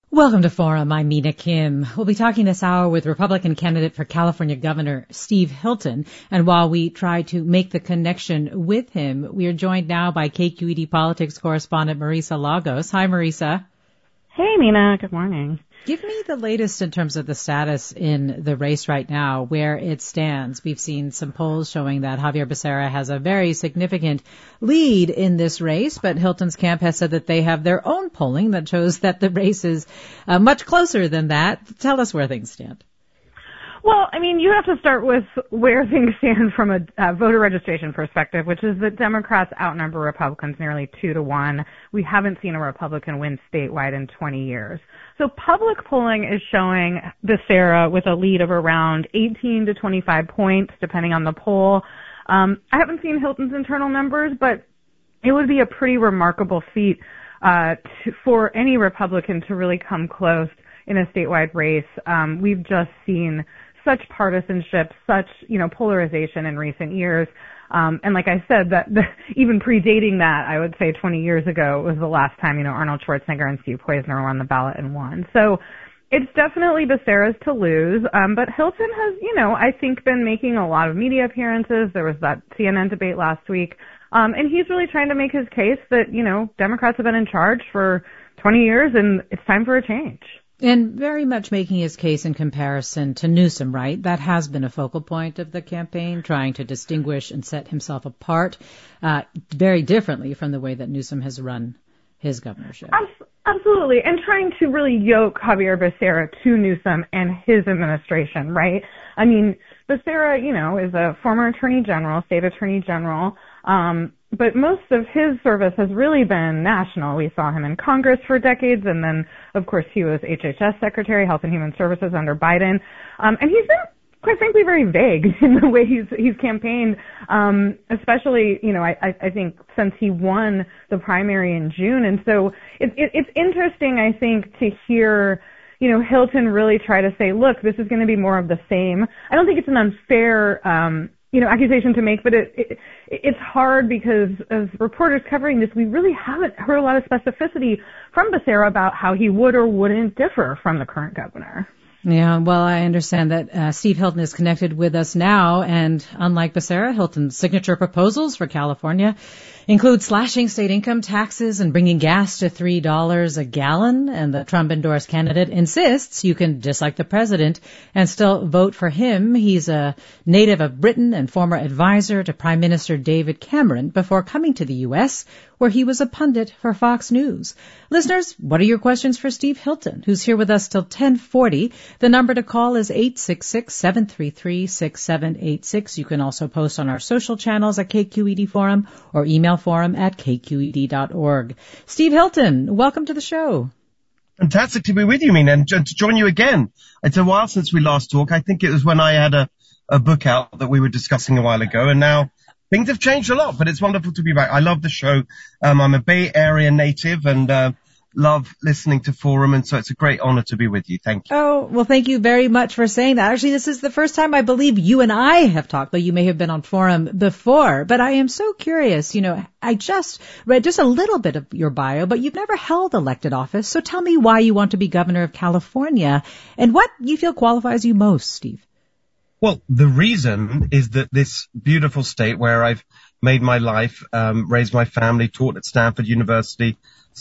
Welcome to Forum. I'm Mina Kim. We'll be talking this hour with Republican candidate for California Governor Steve Hilton. And while we try to make the connection with him, we are joined now by KQED politics correspondent Marisa Lagos. Hi, Marisa. Hey, Mina. Good morning. Give me the latest in terms of the status in the race right now, where it stands. We've seen some polls showing that Xavier Becerra has a very significant lead in this race, but Hilton's camp has said that they have their own polling that shows that the race is much closer than that. Tell us where things stand. Well, I mean, you have to start with where things stand from a voter registration perspective, which is that Democrats outnumber Republicans nearly 2-1. We haven't seen a Republican win statewide in 20 years. So public polling is showing Becerra with a lead of around 18 to 25 points, depending on the poll. I haven't seen Hilton's internal numbers, but it would be a pretty remarkable feat for any Republican to really come close in a statewide race. We've just seen such partisanship, such, polarization in recent years. And like I said, even predating that, I would say 20 years ago was the last time, Arnold Schwarzenegger and Steve Poizner were on the ballot and won. So it's definitely Becerra's to lose. But Hilton has, I think been making a lot of media appearances. There was that CNN debate last week. And he's really trying to make his case that, Democrats have been in charge for 20 years and it's time for a change. And very much making his case in comparison to Newsom, right? That has been a focal point of the campaign, trying to distinguish and set himself apart very differently from the way that Newsom has run his governorship. Absolutely. And trying to really yoke Xavier Becerra to Newsom and his administration, right? I mean, Becerra, is a former attorney general, state attorney general. But most of his service has really been national. We saw him in Congress for decades, and then, of course, he was HHS Secretary, Health and Human Services under Biden. And he's been, quite frankly, very vague in the way he's campaigned, especially, I think since he won the primary in June. And so it's interesting, I think, to hear Hilton really try to say, look, this is going to be more of the same. I don't think it's an unfair accusation to make, but it's hard because as reporters covering this, we really haven't heard a lot of specificity from Becerra about how he would or wouldn't differ from the current governor. Yeah, well, I understand that Steve Hilton is connected with us now, and unlike Becerra, Hilton's signature proposals for California include slashing state income taxes and bringing gas to $3 a gallon, and the Trump-endorsed candidate insists you can dislike the president and still vote for him. He's a native of Britain and former advisor to Prime Minister David Cameron before coming to the U.S., where he was a pundit for Fox News. Listeners, what are your questions for Steve Hilton, who's here with us till 10:40? The number to call is 866-733-6786. You can also post on our social channels at KQED Forum or email forum@kqed.org. Steve Hilton, welcome to the show. Fantastic to be with you, Mina, and to join you again. It's a while since we last talked. I think it was when I had a book out that we were discussing a while ago, and now things have changed a lot, but it's wonderful to be back. I love the show. I'm a Bay Area native and love listening to Forum, and so it's a great honor to be with you. Thank you. Oh, well, thank you very much for saying that. Actually, this is the first time I believe you and I have talked, though you may have been on Forum before. But I am so curious. I just read just a little bit of your bio, but you've never held elected office. So tell me why you want to be governor of California and what you feel qualifies you most, Steve. Well, the reason is that this beautiful state where I've made my life, raised my family, taught at Stanford University,